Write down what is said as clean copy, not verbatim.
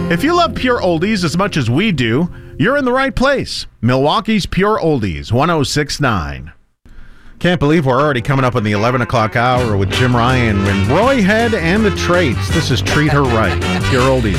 If you love pure oldies as much as we do, you're in the right place. Milwaukee's Pure Oldies, 106.9. Can't believe we're already coming up on the 11 o'clock hour with Jim Ryan and Roy Head and the Traits. This is Treat Her Right. Pure Oldies.